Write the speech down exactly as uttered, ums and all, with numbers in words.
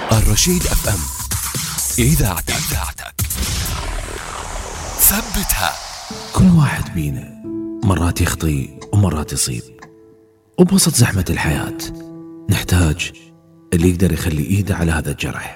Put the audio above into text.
الرشيد اف ام، إذاعتك ثبتها. كل واحد بينا مرات يخطي ومرات يصيب، وبوسط زحمة الحياة نحتاج اللي يقدر يخلي ايده على هذا الجرح.